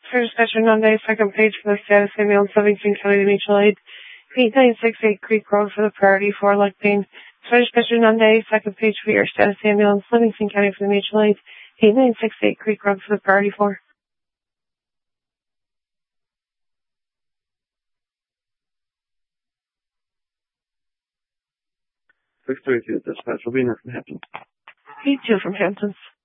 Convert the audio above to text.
First dispatcher Monday, second page for the status ambulance, Livingston County to mutual aid. 8968 Creek Road for the priority 4 leg pain. First dispatcher Monday, second page for your status ambulance, Livingston County for the mutual aid. 8968 Creek Road for the priority 4. 632 dispatch will be in from Hampton. 82 from Hamptons.